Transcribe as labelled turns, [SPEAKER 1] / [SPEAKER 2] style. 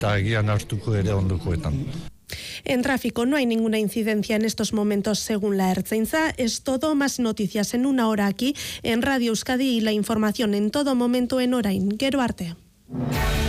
[SPEAKER 1] eta agian hartuko ere ondokoetan.
[SPEAKER 2] En tráfico no hay ninguna incidencia en estos momentos según la Ertzaintza. Es todo, más noticias en una hora aquí en Radio Euskadi y la información en todo momento en Orain. Gero arte.